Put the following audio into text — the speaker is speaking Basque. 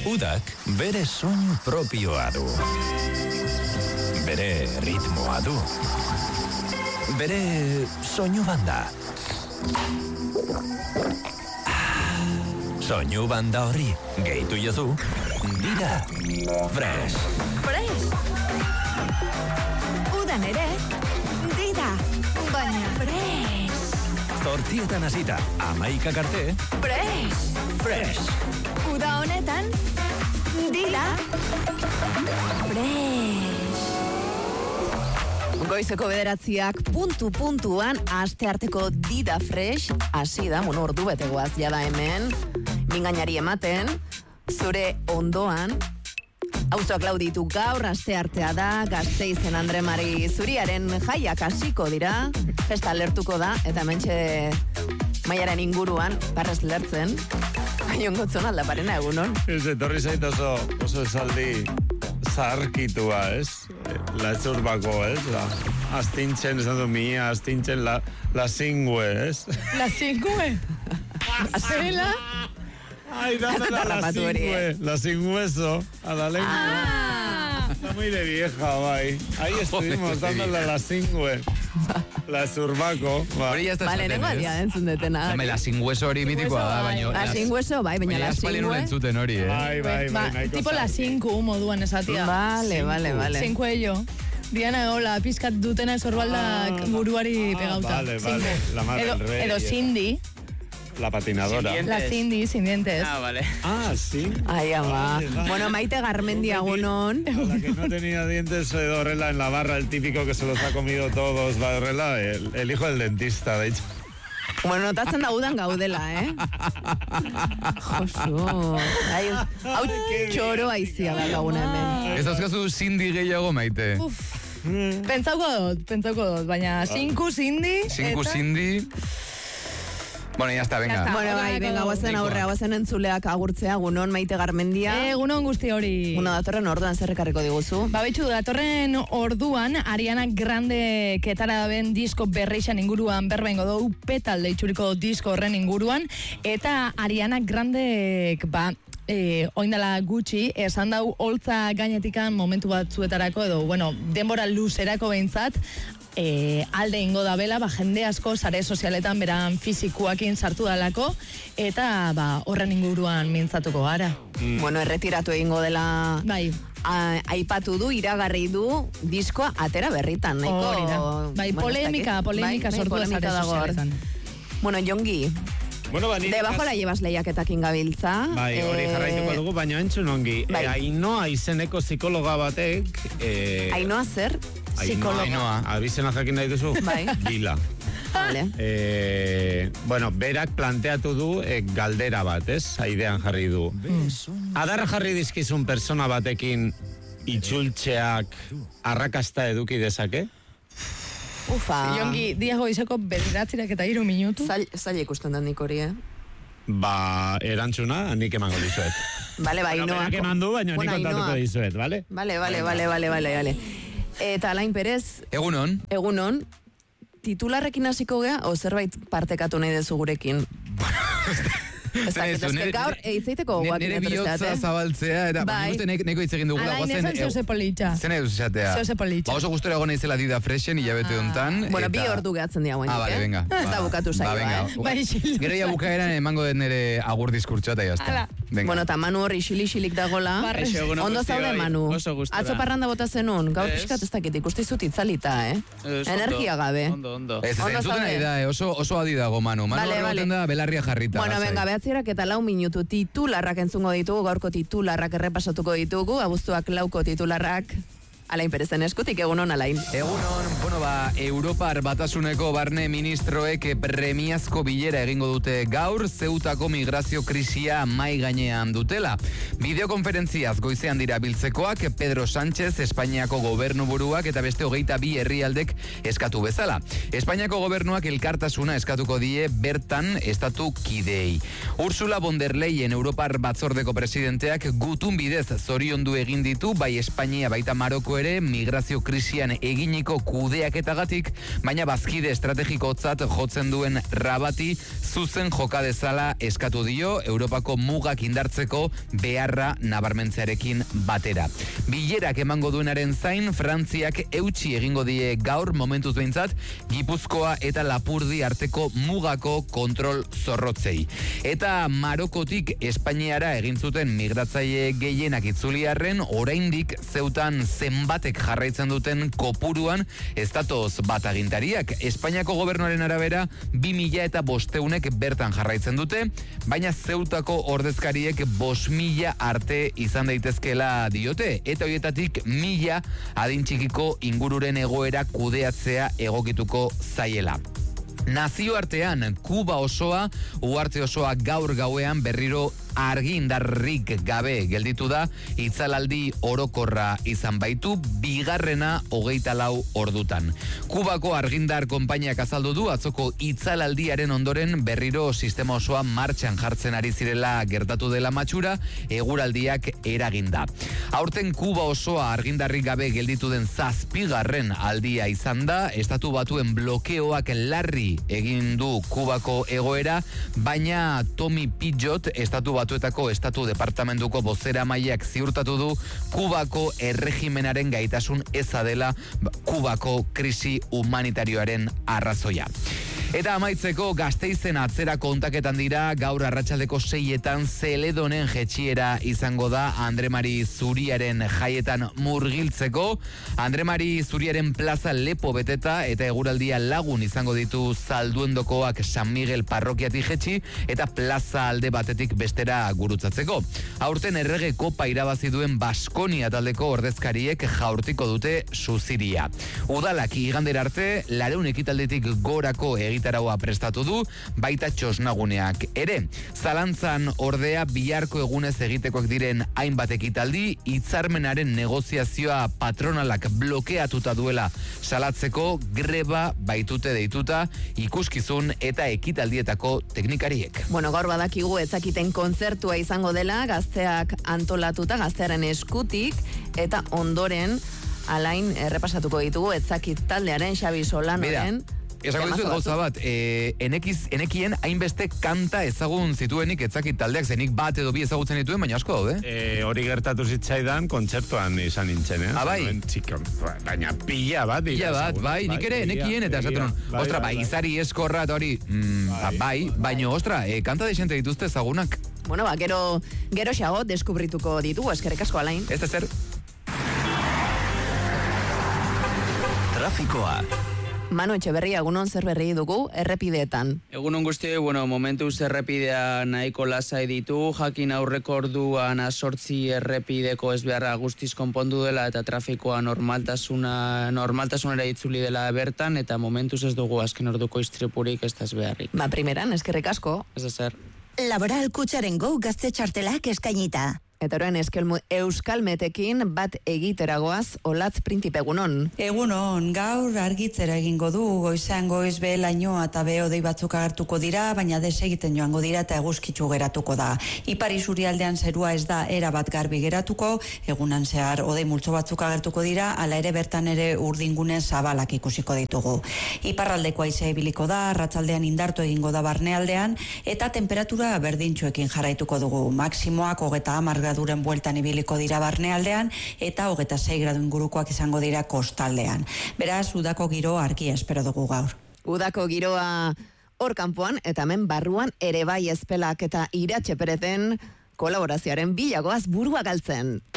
Udak bere soinu propioa du. Bere ritmoa du. Bere soinu banda. Soinu banda horri gehitu jozu Dida Fresh. Fresh. Udan ere, Dida, baina fresh. Zortzietan hasita, 11 arte. Fresh. Fresh. Uda honetan, Dida Fresh. Goizeko 9:00 puntuan astearteko Dida Fresh hasi da, ordu bete goaz jada hemen, mingainari ematen, zure ondoan. Auzoak lauditu gaur, asteartea da, Gasteizen Andre Mari Zuriaren jaiak hasiko dira, festa lertuko da, eta mentxe Maiaren inguruan, barrez lertzen, aiongotzon aldaparena egunon. Ez, etorri zait oso esaldi zaharkitua, ez? Laetzurbako, ez? Astintzen, esan du mia, astintzen la singue, ez? La singue? Azela? Ay, dámela la singue. La singueso, a la lengua. Está muy de vieja, bai. Ahí estuvimos dándole la singue. La zurbaco. Hori ya está. Vale, nengo adia entzun detena. Dame la singueso hori mitikoa da, baino. La singueso, bai, baina la singue. Baina entzuten hori, Bai. Tipo la sinku moduan esatia. Vale. Sinkuello. Diana, hola, pizkat dutena sorbaldak buruari pegauta. Vale. La madre del rey. Edo Cindy. La patinadora. La Cindy, sin dientes. vale. Sí. Ay, ama. Vale. Bueno, Maite Garmendia, egunon. La que no tenía dientes de Horrela en la barra, el típico que se los ha comido todos, la Horrela, el hijo del dentista, de hecho. Bueno, notatzen da udan gaudela, Josu. Hau txoro aizia da gaguna hemen. Ez dauzkazu Cindy gehiago, Maite. Pentsauko dut, baina Sinku, Cindy. Sinku, Cindy. Bueno, ya está, venga. Bueno, bai, venga, guazen entzuleak agurtzea, egunon Maite Garmendia. Egunon guzti hori. Bueno, datorren orduan zerrekarriko diguzu. Betxu, datorren orduan Ariana Grande ketara daben disko berreixan inguruan berbengo dugu, Petal deitxuriko disko horren inguruan, eta Ariana Grandek, oindala gutxi, esan dau holtza gainetikan momentu batzuetarako edo, denbora luzerako behintzat, alde ingo da bela, jende asko sare sozialetan beran fizikuakin sartu dalako, eta horren inguruan mintzatuko gara. Bueno, erretiratu egingo dela. Bai. Aipatu du, iragarri du, diskoa atera berritan. Hori da. Bai, polemika sortu da sare sozialetan. Bueno, Jongi. Debajo la llevas lehiaketakin gabiltza. Bai, hori jarraituko dugu, baina entzun ongi. Ainoa izeneko psikologa batek... Ainoa zer? Ainoa. Abizena jakin nahi duzu? Bai. Dila. Vale. Berak planteatu du galdera bat, ez? Aidean jarri du. Adarra jarri dizkizun persona batekin itxultxeak arrakasta eduki dezake? Ufa. Jongi, diago izako bederatzirak eta 3 minutu. Zaila ikusten den nik hori, Erantzuna, nik emango dizuet. Bale, Ainoa. Berak eman du, baina nik kontatuko dizuet, bale? Bale. Eta Alain Perez. Egunon. Titularrekin hasiko gea, o zerbait partekatu nahi dezu gurekin? Gaur, eitzeiteko guak nire bihotza zabaltzea, eta neko hitz egin dugula. Ala, inesan zeose politxa. Zen edo zizatea. Zeose politxa. Oso gustora egon naizela Dida Freshen, hilabete duntan. Bueno, bi ordu gehatzen diagoen. Vale, venga. Ez da bukatu zaioa, Gero ya bukaeran emango den nire agur diskurtsoa eta jazta. Bueno, eta Manu hori xili-xilik dagola. Ondo zaude, Manu. Atzo parranda bota zenun. Gaur pixkat ez dakit ikusti zut itzalita, energia gabe. Ondo. Ez entzuten nahi da, oso adi dago, Manu. Manu horregoten da belarria jarrita. Bueno, venga, 9:00 eta 4 minutu titularrak entzungo ditugu, gaurko titularrak errepasatuko ditugu, abuztuak 4 titularrak. Alain Perezen eskutik, egunon, Alain. Egunon, Europar Batasuneko barne ministroek premiazko bilera egingo dute gaur, Zeutako migrazio krisia mai gainean dutela. Bideokonferentziaz goizean dira biltzekoak, Pedro Sánchez, Espainiako gobernuburuak eta beste 22 herrialdek eskatu bezala. Espainiako gobernuak elkartasuna eskatuko die bertan estatu kidei. Ursula von der Leyen, Europar Batzordeko presidenteak gutun bidez zoriondu egin ditu, bai Espainia baita Maroko ere migrazio krisian eginiko kudeaketagatik, baina bazkide estrategikotzat jotzen duen Rabati zuzen joka dezala eskatu dio Europako mugak indartzeko beharra nabarmentzearekin batera. Bilerak emango duenaren zain, Frantziak eutsi egingo die gaur momentuz behintzat Gipuzkoa eta Lapurdi arteko mugako kontrol zorrotzei. Eta Marokotik Espainiara egin zuten migratzaile gehienak itzuliarren, oraindik Zeutan zenbatek jarraitzen duten kopuruan ez datoz bat agintariak. Espainiako gobernuaren arabera 2.500 bertan jarraitzen dute, baina Zeutako ordezkariek 5.000 arte izan daitezkela diote, eta horietatik 1.000 adin txikiko ingururen egoera kudeatzea egokituko zaiela. Nazioartean, Kuba osoa, uarte osoa gaur gauean berriro argindarrik gabe gelditu da, itzalaldi orokorra izan baitu, bigarrena 24 ordutan. Kubako argindar konpainiak azaldu du atzoko itzalaldiaren ondoren berriro sistema osoa martxan jartzen ari zirela gertatu dela matxura, eguraldiak eraginda. Aurten Kuba osoa argindarrik gabe gelditu den 7. aldia izan da, estatu batuen blokeoak larri egin du Kubako egoera, baina Tommy Pidgeot, estatu batuetako estatu departamentuko bozera mailak ziurtatu du Kubako erregimenaren gaitasun eza dela Kubako krisi humanitarioaren arrazoia. Eta amaitzeko Gasteizen atzera kontaketan dira, gaur arratsaldeko 6etan Zeledonen jetxiera izango da Andre Mari Zuriaren jaietan murgiltzeko. Andre Mari Zuriaren plaza lepo beteta eta eguraldia lagun izango ditu Zalduendokoak San Miguel parrokiatik jetxi eta plaza alde batetik bestera gurutzatzeko. Aurten errege kopa irabazi duen Baskonia taldeko ordezkariek jaurtiko dute Suziria. Udalak igandera arte 400 ekitalditik gorako egitaraua prestatu du, baita txosnaguneak ere. Zalantzan ordea biharko egunez egitekoak diren hainbat ekitaldi, hitzarmenaren negoziazioa patronalak blokeatuta duela salatzeko greba baitute deituta ikuskizun eta ekitaldietako teknikariek. Bueno, gaur badakigu ezakiten kontzertua izango dela, gazteak antolatuta, gaztearen eskutik, eta ondoren alain errepasatuko ditugu ezakit taldearen Xabi Solanoren. Esako dizuet gauza bat, enekien hainbeste kanta ezagun zituenik etzakit taldeak, zenik bat edo bi ezagutzen dituen, baina asko daude. Hori gertatu zitzaidan kontzertuan izan nintzen, bai? Baina pila bat. Pila bat, bai, nik ere enekien eta esaten, ostra, bai, izari eskorra eta hori, bai, baina, ostra, kanta desente dituzte ezagunak. Bueno, gero xago deskubrituko ditugu, eskerrik asko alain. Ez da zer. Trafikoa. Manu Etxeberria, egunon zer berri dugu errepideetan? Egunon guzti, momentuz errepidea nahiko lasai ditu, jakin aurreko orduan 8 errepideko ez beharra guztiz konpondu dela eta trafikoa normaltasunera itzuli dela bertan, eta momentuz ez dugu azken orduko istripurik ez da ez beharrik. Primeran, eskerrik asko. Ez da zer. Laboral Kutxaren Go gazte txartelak eskainita. Eta orain euskalmetekin bat egiteragoaz, Olatz Printipe, egunon. Egunon, gaur argitzera egingo du, goizan goiz lainoa eta behodei batzuk agertuko dira, baina desegiten joango dira eta eguzkitzu geratuko da. Ipar isurialdean zerua ez da erabat garbi geratuko, egunan zehar hodei multzo batzuk agertuko dira, hala ere bertan ere urdingune zabalak ikusiko ditugu. Iparraldeko haizea ibiliko da, arratsaldean indartu egingo da barnealdean, eta temperatura berdintxoekin jarraituko dugu. Maximoak 30 graduren bueltan ibiliko dira barnealdean eta 26 gradu ingurukoak izango dira kostaldean. Beraz, udako giro argia espero dugu gaur. Udako giroa hor kanpoan eta hemen barruan ere bai ezpelak eta Iratxe Perezen kolaborazioaren bilagoaz burua galtzen.